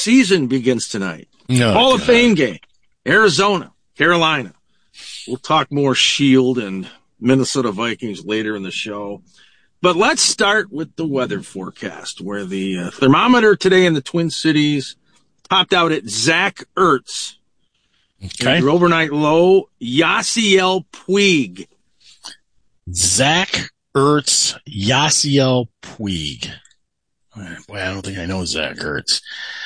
season begins tonight. No, Hall of Fame game. Arizona, Carolina. We'll talk more Shield and Minnesota Vikings later in the show. But let's start with the weather forecast, where the thermometer today in the Twin Cities topped out at Zach Ertz. Okay. Your overnight low, Yasiel Puig. Zach Ertz, Yasiel Puig. Boy, I don't think I know Zach Ertz.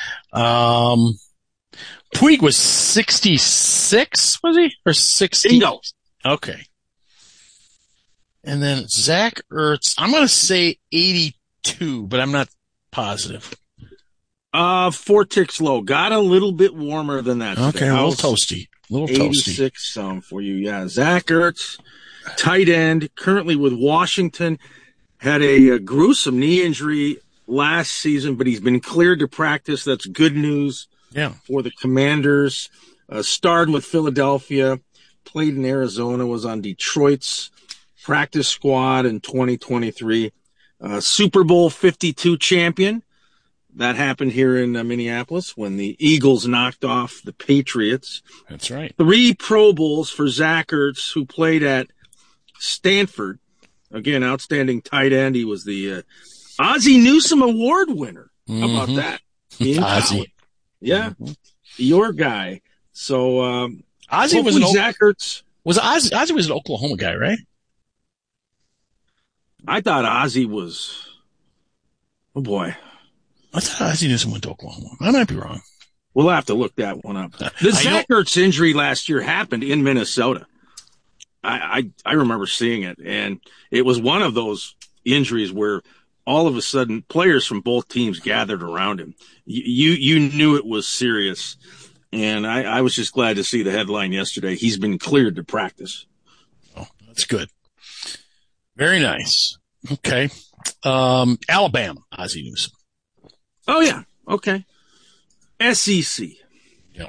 Puig was 66, was he? Or 60? Bingo. Okay. And then Zach Ertz, I'm going to say 82, but I'm not positive. 4 ticks low. Got a little bit warmer than that today. Okay, a little toasty. 86 for you, yeah. Zach Ertz, tight end, currently with Washington, had a gruesome knee injury last season, but he's been cleared to practice. That's good news for the Commanders. Starred with Philadelphia, played in Arizona, was on Detroit's practice squad in 2023. Super Bowl 52 champion. That happened here in Minneapolis when the Eagles knocked off the Patriots. That's right. 3 Pro Bowls for Zach Ertz, who played at Stanford. Again, outstanding tight end. He was the Ozzie Newsome Award winner. How about that? Ozzie. Yeah, your guy. So Ozzie was Zach Ertz. Ozzie was an Oklahoma guy, right? I thought Ozzie was. Oh boy. I thought Ozzie Newsome went to Oklahoma. I might be wrong. We'll have to look that one up. The Zach Ertz injury last year happened in Minnesota. I remember seeing it, and it was one of those injuries where all of a sudden players from both teams gathered around him. You knew it was serious, and I was just glad to see the headline yesterday. He's been cleared to practice. Oh, that's good. Very nice. Okay. Alabama, Ozzie Newsome. Oh, yeah. Okay. SEC. Yeah.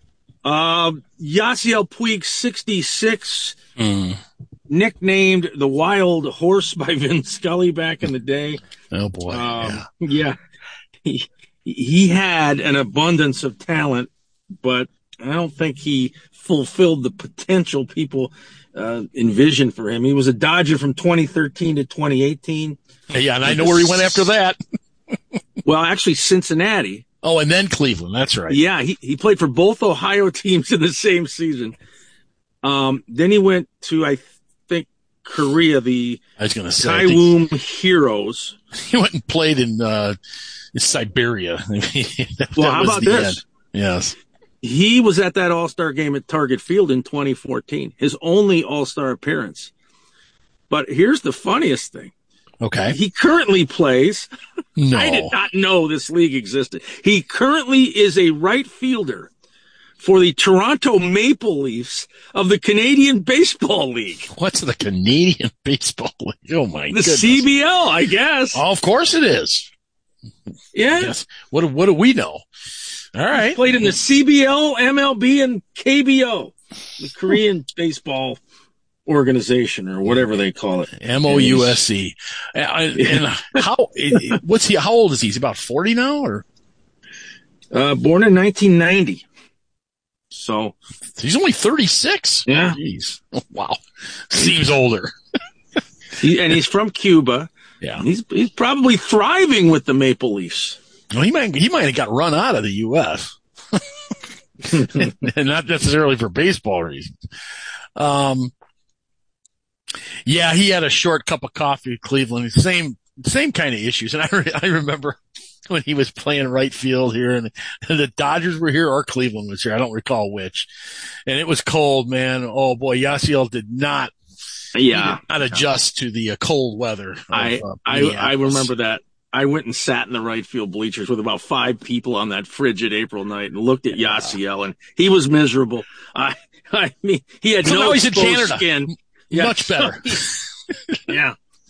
Yasiel Puig, 66, nicknamed the Wild Horse by Vin Scully back in the day. Oh, boy. Yeah. He had an abundance of talent, but I don't think he fulfilled the potential people envisioned for him. He was a Dodger from 2013 to 2018. Yeah, and I know where he went after that. Well, actually, Cincinnati. Oh, and then Cleveland. That's right. Yeah, he played for both Ohio teams in the same season. Then he went to, I think, Korea, the Daewoo Heroes. He went and played in Siberia. Well, how about this? End. Yes. He was at that All-Star game at Target Field in 2014, his only All-Star appearance. But here's the funniest thing. Okay. He currently plays. No. I did not know this league existed. He currently is a right fielder for the Toronto Maple Leafs of the Canadian Baseball League. What's the Canadian Baseball League? Oh, my goodness. The CBL, I guess. Oh, of course it is. Yeah. Yes. What do we know? All right. He played in the CBL, MLB, and KBO, the Korean Baseball Organization, or whatever they call it. MOUSE. And how old is he? He's about 40 now, or? Born in 1990. So. He's only 36. Yeah. Jeez. Oh, wow. Seems older. And he's from Cuba. Yeah. He's probably thriving with the Maple Leafs. Well, he might have got run out of the U.S. And not necessarily for baseball reasons. Yeah, he had a short cup of coffee at Cleveland. Same kind of issues. And I remember when he was playing right field here, and the Dodgers were here or Cleveland was here. I don't recall which. And it was cold, man. Oh boy, Yasiel did not adjust to the cold weather. I remember that. I went and sat in the right field bleachers with about 5 people on that frigid April night and looked at Yasiel, and he was miserable. I mean, he had no exposed skin. Yeah. Much better. Yeah.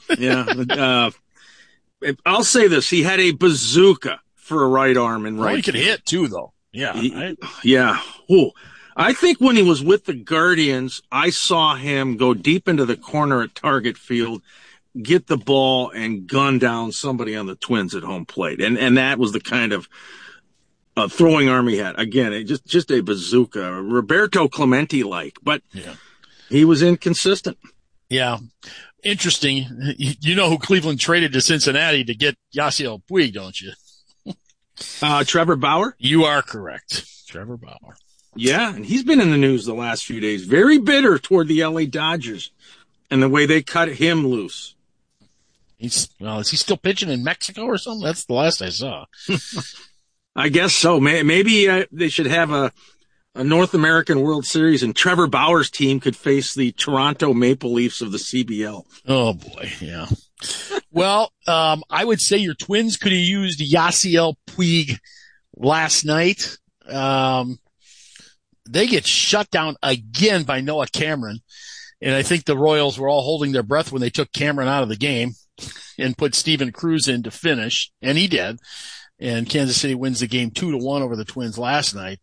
I'll say this. He had a bazooka for a right arm and right. He could hit too, though. Yeah. Yeah. Ooh. I think when he was with the Guardians, I saw him go deep into the corner at Target Field, get the ball, and gun down somebody on the Twins at home plate. And that was the kind of throwing arm he had. Again, just a bazooka, Roberto Clemente-like, but he was inconsistent. Yeah. Interesting. You know who Cleveland traded to Cincinnati to get Yasiel Puig, don't you? Trevor Bauer? You are correct. Trevor Bauer. Yeah, and he's been in the news the last few days. Very bitter toward the LA Dodgers and the way they cut him loose. Is he still pitching in Mexico or something? That's the last I saw. I guess so. Maybe they should have a North American World Series and Trevor Bauer's team could face the Toronto Maple Leafs of the CBL. Oh boy, yeah. Well, I would say your Twins could have used Yasiel Puig last night. They get shut down again by Noah Cameron. And I think the Royals were all holding their breath when they took Cameron out of the game and put Steven Cruz in to finish. And he did. And Kansas City wins the game 2-1 over the Twins last night.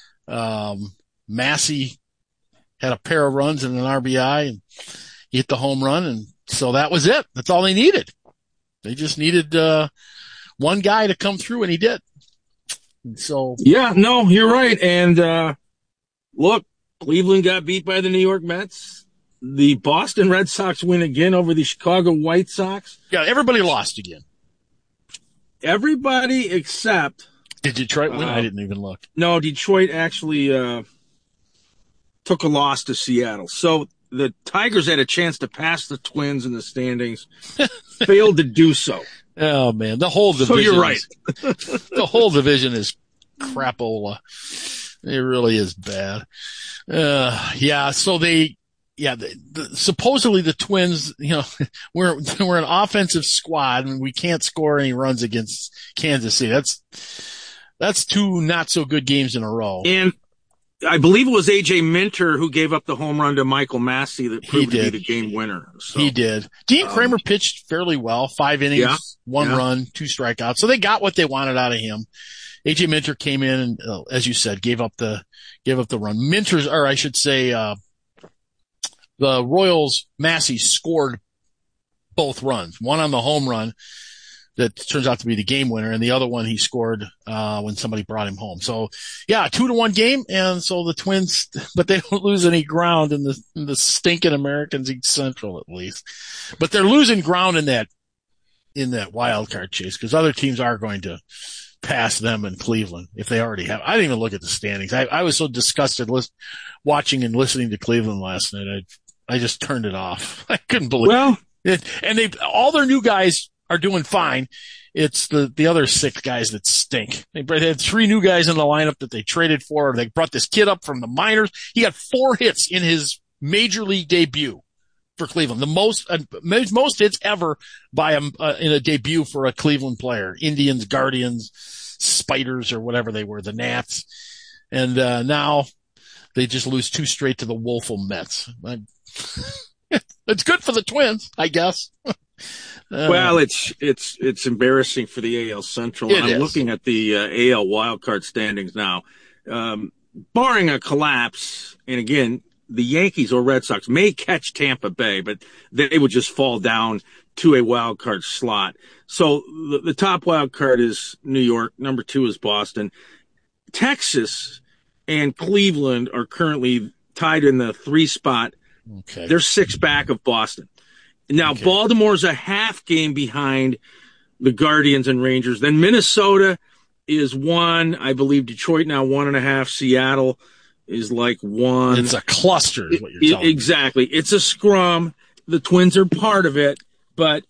Massey had a pair of runs and an RBI and he hit the home run. And so that was it. That's all they needed. They just needed, one guy to come through and he did. And so. Yeah, no, you're right. And, look, Cleveland got beat by the New York Mets. The Boston Red Sox win again over the Chicago White Sox. Yeah, everybody lost again. Everybody except. Did Detroit win? I didn't even look. No, Detroit actually took a loss to Seattle. So the Tigers had a chance to pass the Twins in the standings, failed to do so. Oh, man. The whole division. So you're right. The whole division is crapola. It really is bad. Supposedly the Twins, we're an offensive squad and we can't score any runs against Kansas City. That's two not so good games in a row. And I believe it was AJ Minter who gave up the home run to Michael Massey that proved to be the game winner. So, he did. Dean Kramer pitched fairly well, 5 innings, 1 run, 2 strikeouts. So they got what they wanted out of him. AJ Minter came in and, as you said, gave up the run. The Royals, Massey scored both runs. One on the home run that turns out to be the game winner, and the other one he scored when somebody brought him home. So, yeah, 2-1 game, and so the Twins, but they don't lose any ground in the stinking American League Central, at least. But they're losing ground in that wild card chase because other teams are going to pass them in Cleveland if they already have. I didn't even look at the standings. I was so disgusted watching and listening to Cleveland last night. I just turned it off. I couldn't believe it. And all their new guys are doing fine. It's the other 6 guys that stink. They had 3 new guys in the lineup that they traded for. They brought this kid up from the minors. He got 4 hits in his major league debut for Cleveland. The most hits ever by in a debut for a Cleveland player. Indians, Guardians, Spiders, or whatever they were, the Nats. And now they just lose 2 straight to the woeful Mets. It's good for the Twins, I guess. Well, it's embarrassing for the AL Central. I'm looking at the AL wildcard standings now. Barring a collapse, and again, the Yankees or Red Sox may catch Tampa Bay, but they would just fall down to a wild card slot. So the top wild card is New York. Number 2 is Boston. Texas and Cleveland are currently tied in the 3 spot. Okay. They're 6 back of Boston. Now, Baltimore's a half game behind the Guardians and Rangers. Then Minnesota is 1. I believe Detroit now 1.5. Seattle is like 1. It's a cluster is what you're telling me. Exactly. It's a scrum. The Twins are part of it, but,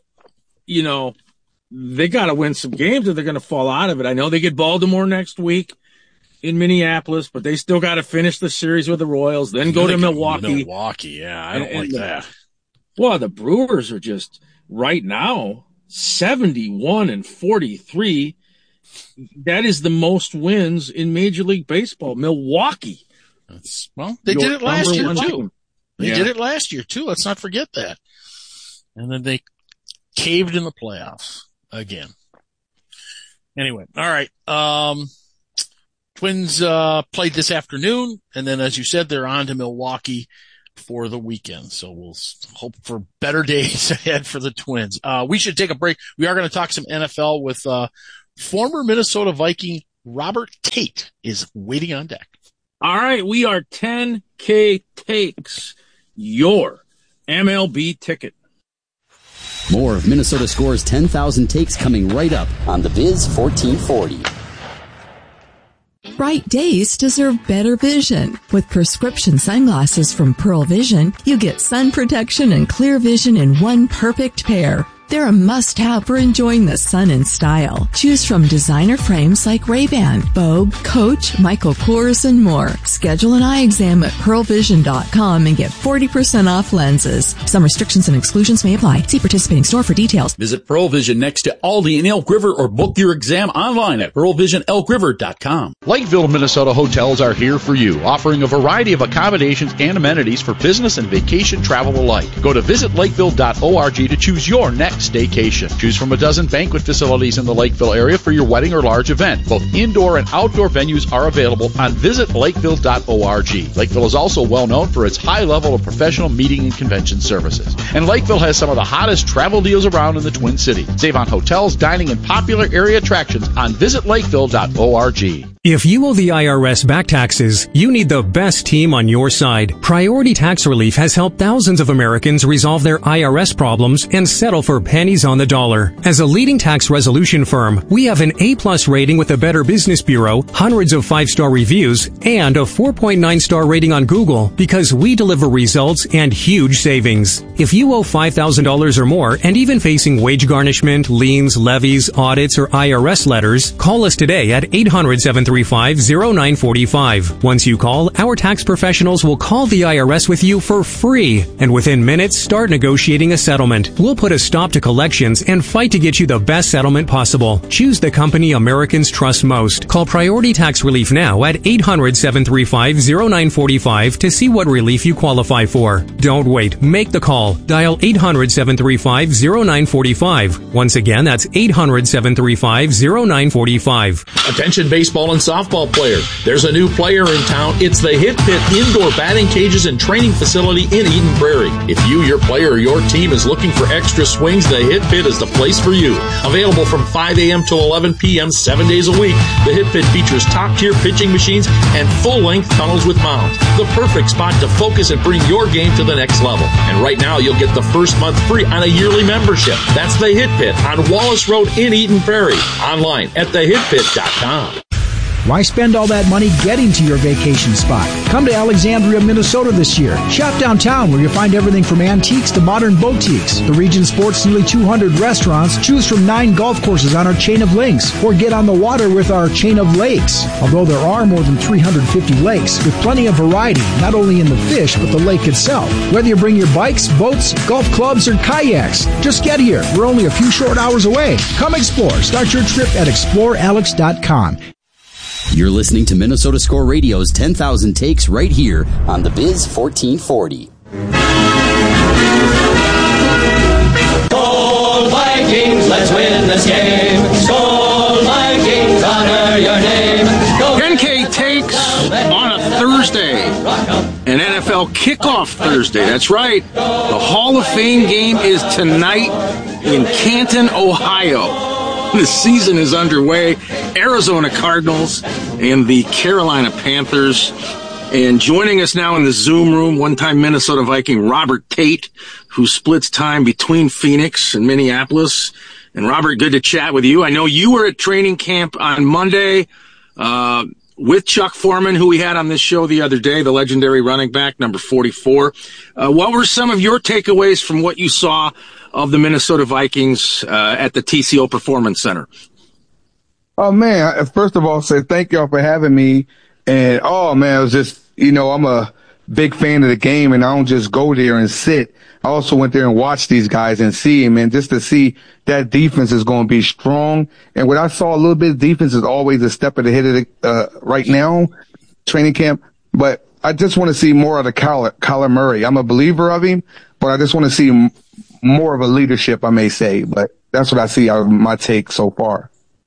they got to win some games or they're going to fall out of it. I know they get Baltimore next week in Minneapolis, but they still got to finish the series with the Royals, then go to Milwaukee. Yeah, I don't like that. Well, the Brewers are just right now 71-43. That is the most wins in Major League Baseball. Milwaukee. They did it last year too. They did it last year too. Let's not forget that. And then they caved in the playoffs again. Anyway, all right. Twins played this afternoon, and then, as you said, they're on to Milwaukee for the weekend. So we'll hope for better days ahead for the Twins. We should take a break. We are going to talk some NFL with former Minnesota Viking Robert Tate is waiting on deck. All right, we are 10K Takes, your MLB ticket. More of Minnesota Score's 10,000 takes coming right up on the Biz 1440. Bright days deserve better vision. With prescription sunglasses from Pearl Vision, you get sun protection and clear vision in one perfect pair. They're a must-have for enjoying the sun in style. Choose from designer frames like Ray-Ban, Vogue, Coach, Michael Kors, and more. Schedule an eye exam at pearlvision.com and get 40% off lenses. Some restrictions and exclusions may apply. See participating store for details. Visit Pearl Vision next to Aldi in Elk River or book your exam online at pearlvisionelkriver.com. Lakeville, Minnesota hotels are here for you, offering a variety of accommodations and amenities for business and vacation travel alike. Go to visitlakeville.org to choose your next staycation. Choose from a dozen banquet facilities in the Lakeville area for your wedding or large event. Both indoor and outdoor venues are available on visitlakeville.org. Lakeville is also well known for its high level of professional meeting and convention services. And Lakeville has some of the hottest travel deals around in the Twin Cities. Save on hotels, dining, and popular area attractions on visitlakeville.org. If you owe the IRS back taxes, you need the best team on your side. Priority Tax Relief has helped thousands of Americans resolve their IRS problems and settle for pennies on the dollar. As a leading tax resolution firm, we have an A+ rating with the Better Business Bureau, hundreds of 5-star reviews, and a 4.9-star rating on Google because we deliver results and huge savings. If you owe $5,000 or more and even facing wage garnishment, liens, levies, audits, or IRS letters, call us today at 800-735-0945. Once you call, our tax professionals will call the IRS with you for free, and within minutes, start negotiating a settlement. We'll put a stop to collections and fight to get you the best settlement possible. Choose the company Americans trust most. Call Priority Tax Relief now at 800-735-0945 to see what relief you qualify for. Don't wait. Make the call. Dial 800-735-0945. Once again, that's 800-735-0945. Attention baseball and softball players. There's a new player in town. It's the Hit Pit Indoor Batting Cages and Training Facility in Eden Prairie. If you, your player, or your team is looking for extra swings, the Hit Pit is the place for you. Available from 5 a.m. till 11 p.m. 7 days a week, the Hit Pit features top-tier pitching machines and full-length tunnels with mounds. The perfect spot to focus and bring your game to the next level. And right now, you'll get the first month free on a yearly membership. That's the Hit Pit on Wallace Road in Eden Prairie. Online at thehitpit.com. Why spend all that money getting to your vacation spot? Come to Alexandria, Minnesota this year. Shop downtown where you'll find everything from antiques to modern boutiques. The region sports nearly 200 restaurants. Choose from 9 golf courses on our chain of links or get on the water with our chain of lakes. Although there are more than 350 lakes with plenty of variety, not only in the fish but the lake itself. Whether you bring your bikes, boats, golf clubs, or kayaks, just get here. We're only a few short hours away. Come explore. Start your trip at explorealex.com. You're listening to Minnesota Score Radio's 10,000 Takes right here on the Biz 1440. Skol Vikings, let's win this game. Skol Vikings, honor your name. 10K Takes on a Thursday, an NFL kickoff Thursday. That's right. The Hall of Fame game is tonight in Canton, Ohio. The season is underway. Arizona Cardinals and the Carolina Panthers. And joining us now in the Zoom room, one-time Minnesota Viking Robert Tate, who splits time between Phoenix and Minneapolis. And Robert, good to chat with you. I know you were at training camp on Monday with Chuck Foreman, who we had on this show the other day, the legendary running back, number 44. What were some of your takeaways from what you saw of the Minnesota Vikings at the TCO Performance Center? Oh, man, first of all, say thank y'all for having me. And, oh, man, it was just, I'm a big fan of the game, and I don't just go there and sit. I also went there and watched these guys and see them, and just to see that defense is going to be strong. And what I saw a little bit, defense is always a step ahead of the right now, training camp. But I just want to see more of the Kyler Murray. I'm a believer of him, but I just want to see more of a leadership, I may say. But that's what I see out of my take so far.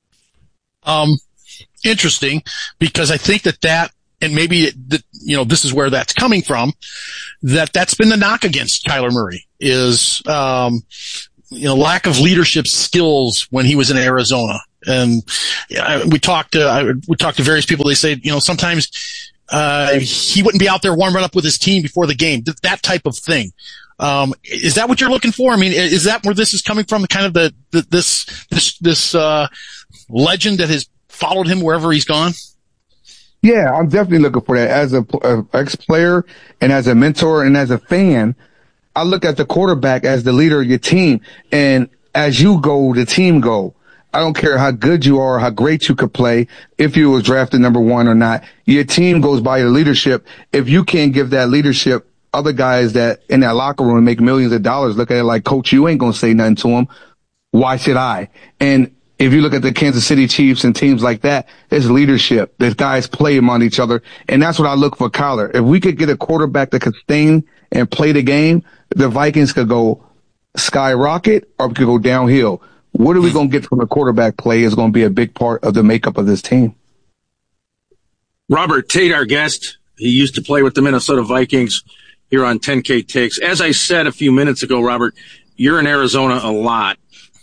Interesting, because I think that, and maybe, this is where that's coming from, that's been the knock against Kyler Murray is, lack of leadership skills when he was in Arizona. And we talked to various people. They say, sometimes he wouldn't be out there warming up with his team before the game. That type of thing. Is that what you're looking for? I mean, is that where this is coming from? Kind of this legend that has followed him wherever he's gone? Yeah, I'm definitely looking for that. As a ex-player and as a mentor and as a fan, I look at the quarterback as the leader of your team. And as you go, the team go. I don't care how good you are, how great you could play, if you was drafted number 1 or not. Your team goes by your leadership. If you can't give that leadership, other guys that in that locker room make millions of dollars look at it like, Coach, you ain't going to say nothing to him. Why should I? And if you look at the Kansas City Chiefs and teams like that, there's leadership. There's guys play among each other. And that's what I look for Kyler. If we could get a quarterback that could stay and play the game, the Vikings could go skyrocket or we could go downhill. What are we going to get from the quarterback play is going to be a big part of the makeup of this team. Robert Tate, our guest, he used to play with the Minnesota Vikings here on 10K Takes. As I said a few minutes ago, Robert, you're in Arizona a lot.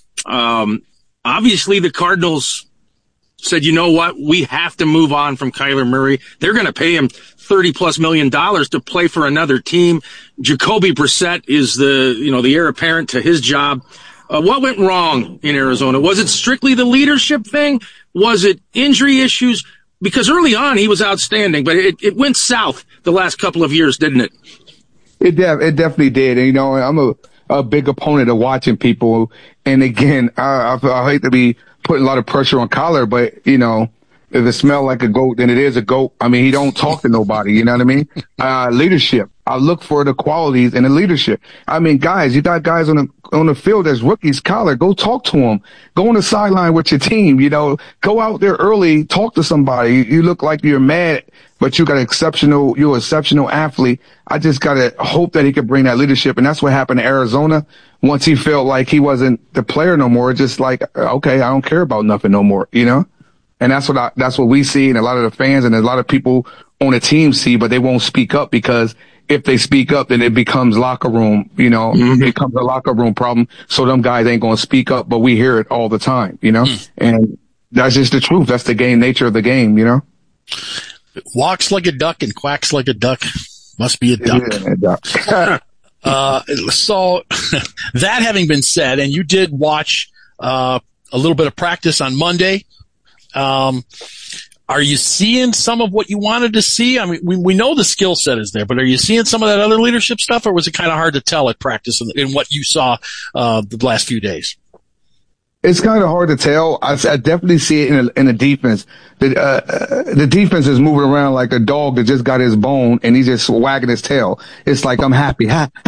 Obviously, the Cardinals said, you know what? We have to move on from Kyler Murray. They're going to pay him $30+ million to play for another team. Jacoby Brissett is the heir apparent to his job. What went wrong in Arizona? Was it strictly the leadership thing? Was it injury issues? Because early on he was outstanding, but it went south the last couple of years, didn't it? It definitely did. And, I'm a big opponent of watching people. And again, I hate to be putting a lot of pressure on Kyler, but, if it smells like a goat, then it is a goat. I mean, he don't talk to nobody. You know what I mean? Leadership. I look for the qualities in the leadership. I mean, guys, you got guys on the field as rookies. Kyler, go talk to them. Go on the sideline with your team. Go out there early, talk to somebody. You look like you're mad, but you're an exceptional athlete. I just gotta hope that he could bring that leadership. And that's what happened in Arizona. Once he felt like he wasn't the player no more, just like, okay, I don't care about nothing no more, And that's what we see, and a lot of the fans and a lot of people on the team see, but they won't speak up because if they speak up, then it becomes locker room, it becomes a locker room problem. So them guys ain't going to speak up, but we hear it all the time, and that's just the truth. That's the nature of the game, Walks like a duck and quacks like a duck. Must be a duck. Yeah, So that having been said, and you did watch, a little bit of practice on Monday. Are you seeing some of what you wanted to see? I mean, we know the skill set is there, but are you seeing some of that other leadership stuff, or was it kind of hard to tell at practice in what you saw the last few days? It's kind of hard to tell. I definitely see it in the defense. The defense is moving around like a dog that just got his bone and he's just wagging his tail. It's like, I'm happy.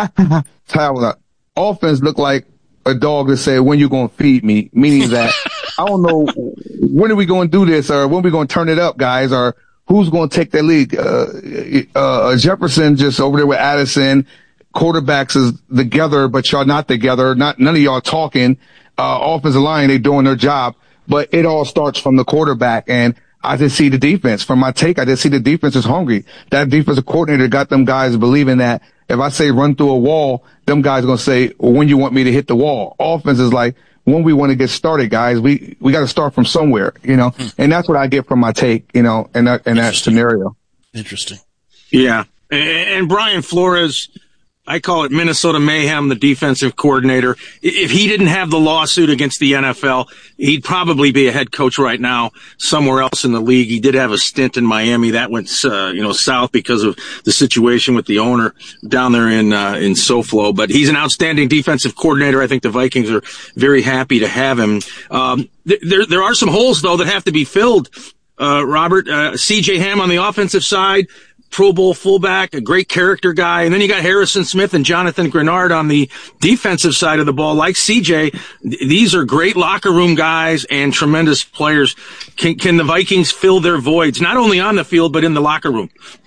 Offense look like a dog that said, when you going to feed me? Meaning that I don't know, when are we going to do this, or when are we going to turn it up, guys, or who's going to take that lead? Jefferson just over there with Addison. Quarterbacks is together, but y'all not together. None of y'all talking. Offensive line, they doing their job, but it all starts from the quarterback. And I just see the defense. From my take, I just see the defense is hungry. That defensive coordinator got them guys believing that if I say run through a wall, them guys are going to say, well, when you want me to hit the wall? Offense is like, when we want to get started, guys, we got to start from somewhere, and that's what I get from my take, in that scenario. Interesting. Yeah. And Brian Flores, I call it Minnesota Mayhem, the defensive coordinator. If he didn't have the lawsuit against the NFL, he'd probably be a head coach right now somewhere else in the league. He did have a stint in Miami that went, south because of the situation with the owner down there in SoFlo. But he's an outstanding defensive coordinator. I think the Vikings are very happy to have him. There are some holes though that have to be filled. Robert, CJ Ham on the offensive side, Pro Bowl fullback, a great character guy. And then you got Harrison Smith and Jonathan Grenard on the defensive side of the ball. Like CJ, these are great locker room guys and tremendous players. Can the Vikings fill their voids, not only on the field, but in the locker room?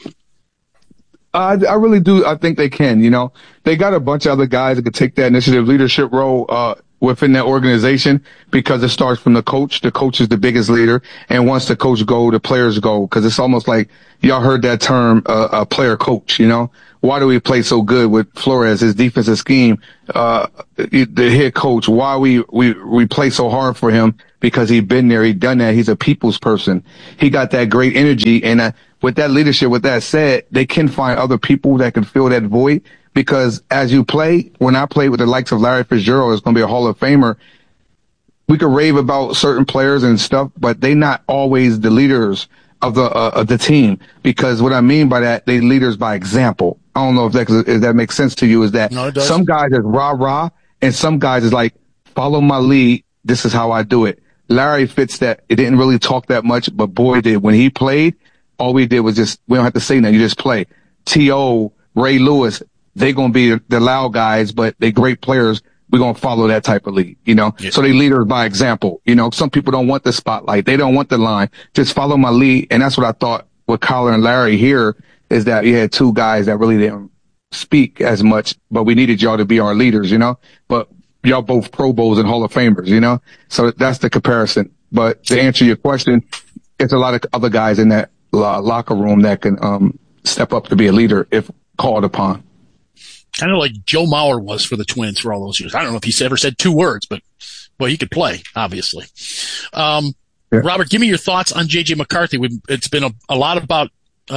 I really do. I think they can, they got a bunch of other guys that could take that initiative leadership role, within that organization, because it starts from the coach. The coach is the biggest leader. And once the coach go, the players go. Cause it's almost like y'all heard that term, a player coach, Why do we play so good with Flores, his defensive scheme? The head coach, why we play so hard for him? because he'd been there, he'd done that. He's a people's person. He got that great energy. And with that leadership, with that said, they can find other people that can fill that void, because as you play, when I played with the likes of Larry Fitzgerald, it's going to be a Hall of Famer. We could rave about certain players and stuff, but they not always the leaders of the team, because what I mean by that, they leaders by example. I don't know if that makes sense to you, is that some guys is rah-rah and some guys is like, follow my lead. This is how I do it. Larry fits that. It didn't really talk that much, but boy did. When he played, all we did was we don't have to say nothing. You just play. T.O., Ray Lewis, they going to be the loud guys, but they great players. We're going to follow that type of lead, Yeah. So they leaders by example. Some people don't want the spotlight. They don't want the line. Just follow my lead. And that's what I thought with Kyler and Larry here, is that you had two guys that really didn't speak as much, but we needed y'all to be our leaders, But y'all both Pro Bowls and Hall of Famers, So that's the comparison. But to answer your question, it's a lot of other guys in that locker room that can step up to be a leader if called upon. Kind of like Joe Mauer was for the Twins for all those years. I don't know if he's ever said 2 words, but he could play, obviously. Robert, give me your thoughts on J.J. McCarthy. It's been a lot about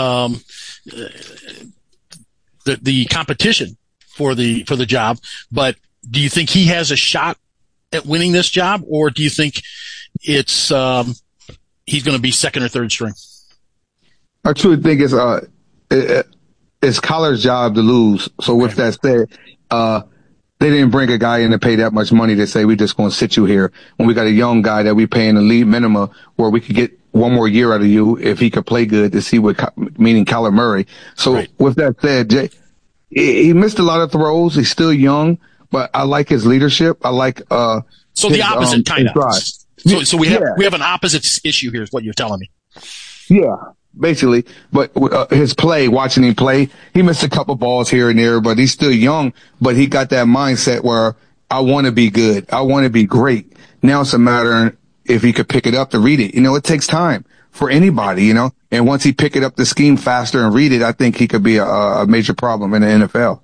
the competition for the job, but do you think he has a shot at winning this job, or do you think it's he's going to be second or third string? I truly think it's Kyler's job to lose. So with that said, they didn't bring a guy in to pay that much money to say, we're just going to sit you here when we got a young guy that we paying the league minimum, where we could get one more year out of you if he could play good, to see meaning Kyler Murray. So with that said, he missed a lot of throws. He's still young, but I like his leadership. I like, so the opposite kind of. So we have an opposite issue here is what you're telling me. Yeah. Basically, but his play, watching him play, he missed a couple balls here and there, but he's still young, but he got that mindset where I want to be good. I want to be great. Now it's a matter if he could pick it up to read it. It takes time for anybody, and once he pick it up the scheme faster and read it, I think he could be a major problem in the NFL.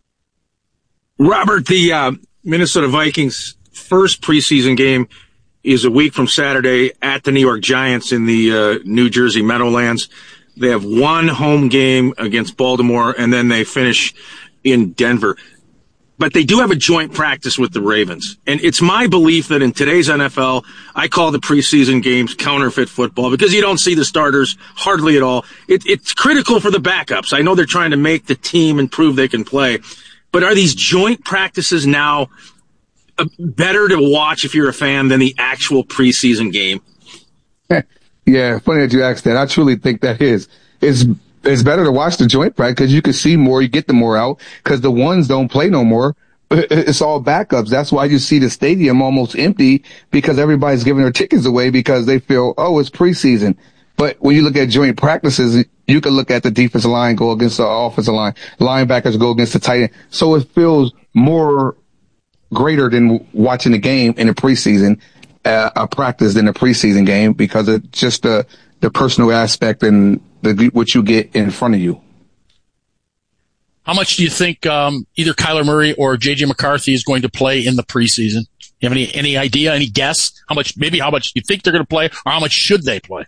Robert, the Minnesota Vikings first preseason game is a week from Saturday at the New York Giants in the New Jersey Meadowlands. They have one home game against Baltimore, and then they finish in Denver. But they do have a joint practice with the Ravens. And it's my belief that in today's NFL, I call the preseason games counterfeit football, because you don't see the starters hardly at all. It's critical for the backups. I know they're trying to make the team and prove they can play. But are these joint practices now better to watch if you're a fan than the actual preseason game? Yeah, funny that you asked that. I truly think that is. It's better to watch the joint practice because you can see more, you get the more out, because the ones don't play no more. It's all backups. That's why you see the stadium almost empty, because everybody's giving their tickets away because they feel, it's preseason. But when you look at joint practices, you can look at the defensive line go against the offensive line, linebackers go against the tight end. So it feels more greater than watching the game in the preseason, a practice than a preseason game, because of just the personal aspect and what you get in front of you. How much do you think either Kyler Murray or J.J. McCarthy is going to play in the preseason? You have any idea, any guess? How much you think they're going to play, or how much should they play?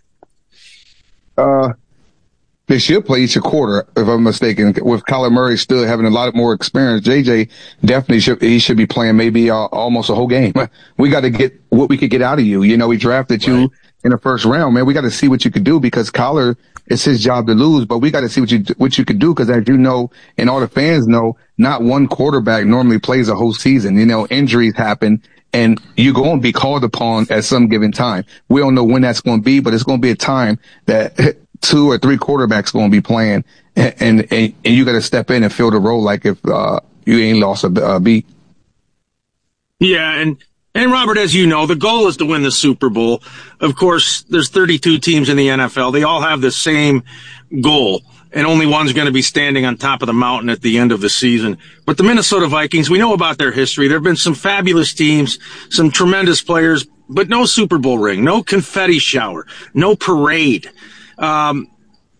They should play each a quarter, if I'm mistaken. With Kyler Murray still having a lot more experience, JJ definitely should be playing maybe almost a whole game. We got to get what we could get out of you. We drafted you in the first round, man. We got to see what you could do, because Kyler, it's his job to lose, but we got to see what you could do, because as you know, and all the fans know, not one quarterback normally plays a whole season. Injuries happen, and you're going to be called upon at some given time. We don't know when that's going to be, but it's going to be a time that 2 or 3 quarterbacks going to be playing, and you got to step in and fill the role like if you ain't lost a beat. Yeah, and Robert, as you know, the goal is to win the Super Bowl. Of course, there's 32 teams in the NFL. They all have the same goal, and only one's going to be standing on top of the mountain at the end of the season. But the Minnesota Vikings, we know about their history. There have been some fabulous teams, some tremendous players, but no Super Bowl ring, no confetti shower, no parade.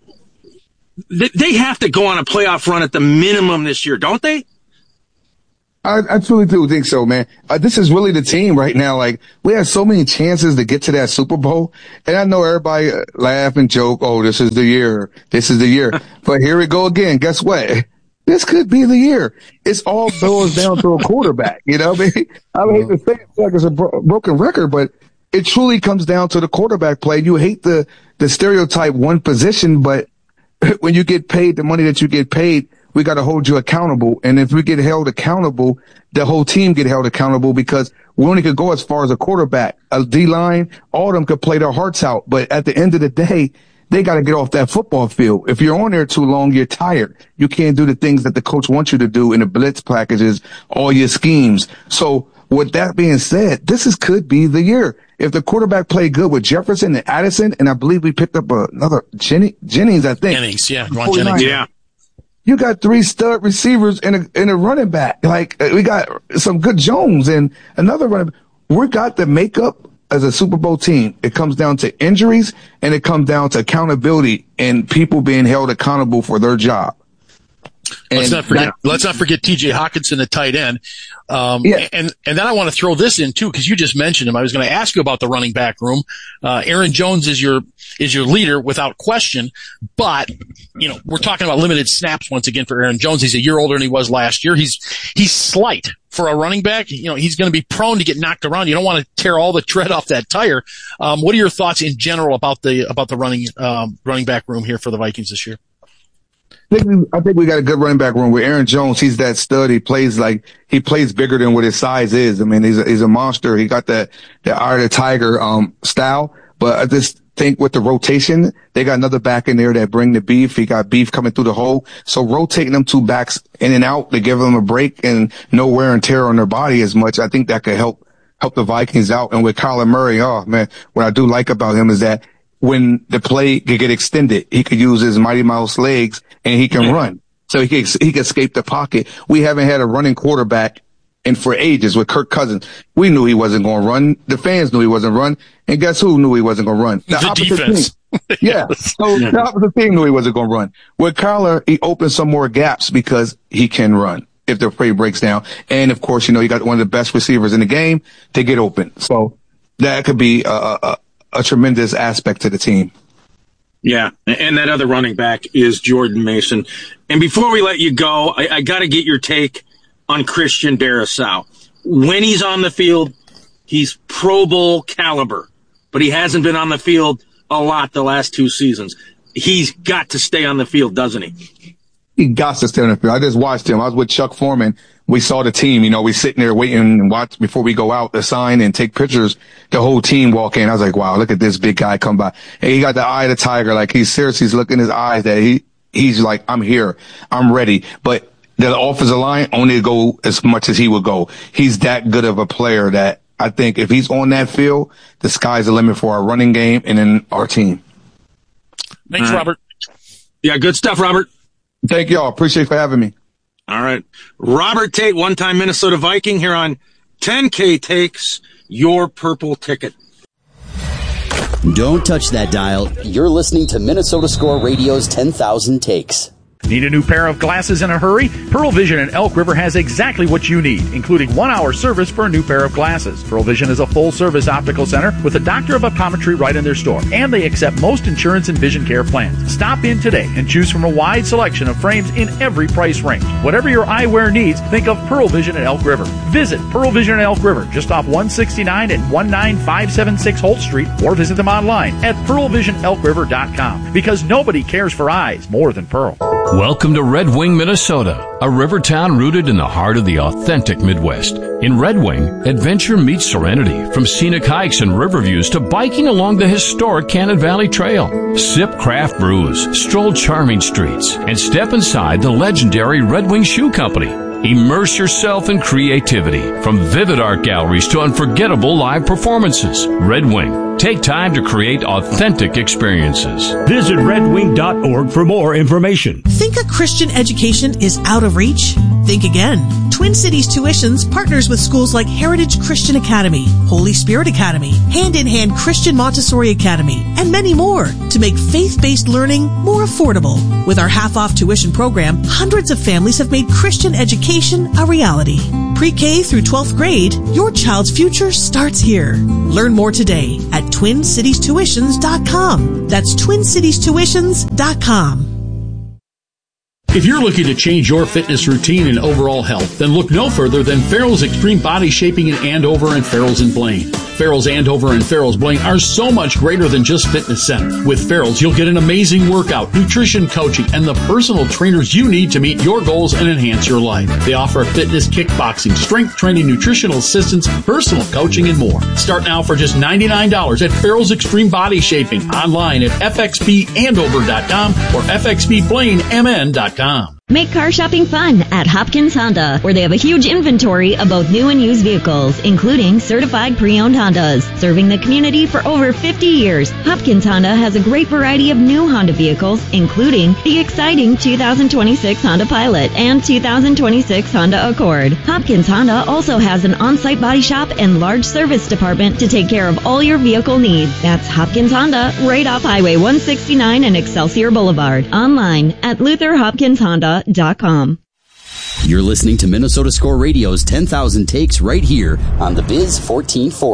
They have to go on a playoff run at the minimum this year, don't they? I truly do think so, man. This is really the team right now. Like, we had so many chances to get to that Super Bowl. And I know everybody laugh and joke, oh, this is the year. This is the year. But here we go again. Guess what? This could be the year. It's all boils down to a quarterback. You know what I mean? I hate to say it like it's a broken record, but it truly comes down to the quarterback play. You hate the stereotype one position, but when you get paid the money that you get paid, we got to hold you accountable. And if we get held accountable, the whole team get held accountable, because we only could go as far as a quarterback, a D-line, all of them could play their hearts out. But at the end of the day, they got to get off that football field. If you're on there too long, you're tired. You can't do the things that the coach wants you to do in the blitz packages, all your schemes. So with that being said, could be the year. If the quarterback played good with Jefferson and Addison, and I believe we picked up another Jennings, I think. Ron Jennings. Yeah. You got 3 stud receivers and a running back. Like, we got some good Jones and another running back. We got the makeup as a Super Bowl team. It comes down to injuries, and it comes down to accountability and people being held accountable for their job. Let's not forget TJ Hawkinson, the tight end. And then I want to throw this in too, because you just mentioned him. I was going to ask you about the running back room. Aaron Jones is your leader without question, but we're talking about limited snaps once again for Aaron Jones. He's a year older than he was last year. He's slight for a running back. He's going to be prone to get knocked around. You don't want to tear all the tread off that tire. What are your thoughts in general about the running back room here for the Vikings this year? I think we got a good running back room with Aaron Jones. He's that stud. He plays bigger than what his size is. I mean, he's a monster. He got the eye of the tiger, style. But I just think with the rotation, they got another back in there that bring the beef. He got beef coming through the hole. So rotating them 2 backs in and out to give them a break and no wear and tear on their body as much, I think that could help the Vikings out. And with Kyler Murray, oh man, what I do like about him is that when the play could get extended, he could use his Mighty Mouse legs and he can run. So he can escape the pocket. We haven't had a running quarterback for ages with Kirk Cousins. We knew he wasn't going to run. The fans knew he wasn't run. And guess who knew he wasn't going to run? The defense. Yeah. So the opposite team knew he wasn't going to run. With Kyler, he opened some more gaps because he can run if the play breaks down. And of course, you got one of the best receivers in the game to get open. So that could be a tremendous aspect to the team. Yeah, and that other running back is Jordan Mason. And before we let you go, I got to get your take on Christian Darrisaw. When he's on the field, he's Pro Bowl caliber, but he hasn't been on the field a lot the last 2 seasons. He's got to stay on the field, doesn't he? He got to stay on the field. I just watched him. I was with Chuck Foreman. We saw the team, we sitting there waiting and watch before we go out to sign and take pictures. The whole team walk in. I was like, wow, look at this big guy come by. And he got the eye of the tiger. Like he's looking in his eyes that he's like, I'm here. I'm ready. But the offensive line only go as much as he would go. He's that good of a player that I think if he's on that field, the sky's the limit for our running game and then our team. Thanks, Robert. Yeah, good stuff, Robert. Thank y'all. Appreciate you for having me. All right. Robert Tate, one-time Minnesota Viking, here on 10K Takes, your purple ticket. Don't touch that dial. You're listening to Minnesota Score Radio's 10,000 Takes. Need a new pair of glasses in a hurry? Pearl Vision in Elk River has exactly what you need, including 1-hour service for a new pair of glasses. Pearl Vision is a full-service optical center with a doctor of optometry right in their store, and they accept most insurance and vision care plans. Stop in today and choose from a wide selection of frames in every price range. Whatever your eyewear needs, think of Pearl Vision in Elk River. Visit Pearl Vision in Elk River, just off 169 and 19576 Holt Street, or visit them online at pearlvisionelkriver.com, because nobody cares for eyes more than Pearl. Welcome to Red Wing, Minnesota, a river town rooted in the heart of the authentic Midwest. In Red Wing, adventure meets serenity, from scenic hikes and river views to biking along the historic Cannon Valley Trail. Sip craft brews, stroll charming streets, and step inside the legendary Red Wing Shoe Company. Immerse yourself in creativity, from vivid art galleries to unforgettable live performances. Red Wing. Take time to create authentic experiences. Visit redwing.org for more information. Think a Christian education is out of reach? Think again. Twin Cities Tuitions partners with schools like Heritage Christian Academy, Holy Spirit Academy, Hand in Hand Christian Montessori Academy, and many more to make faith-based learning more affordable. With our half-off tuition program, hundreds of families have made Christian education a reality. Pre-K through 12th grade, your child's future starts here. Learn more today at TwinCitiesTuitions.com. That's TwinCitiesTuitions.com. If you're looking to change your fitness routine and overall health, then look no further than Farrell's Extreme Body Shaping in Andover and Farrell's in Blaine. Farrell's Andover and Farrell's Blaine are so much greater than just fitness centers. With Farrell's, you'll get an amazing workout, nutrition coaching, and the personal trainers you need to meet your goals and enhance your life. They offer fitness, kickboxing, strength training, nutritional assistance, personal coaching, and more. Start now for just $99 at Farrell's Extreme Body Shaping, online at fxbandover.com or fxbblaine.mn.com. Make car shopping fun at Hopkins Honda, where they have a huge inventory of both new and used vehicles, including certified pre-owned Hondas. Serving the community for over 50 years, Hopkins Honda has a great variety of new Honda vehicles, including the exciting 2026 Honda Pilot and 2026 Honda Accord. Hopkins Honda also has an on-site body shop and large service department to take care of all your vehicle needs. That's Hopkins Honda, right off Highway 169 and Excelsior Boulevard. Online at LutherHopkinsHonda.com. You're listening to Minnesota Score Radio's 10,000 Takes right here on the Biz 1440.